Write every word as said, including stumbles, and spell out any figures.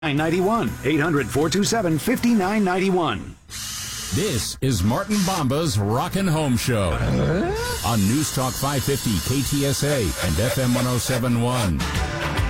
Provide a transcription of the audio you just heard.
nine ninety-one. eight hundred, four two seven, five nine nine one. This is Martin Bomba's Rockin' Home Show on News Talk five fifty K T S A and F M one oh seven point one.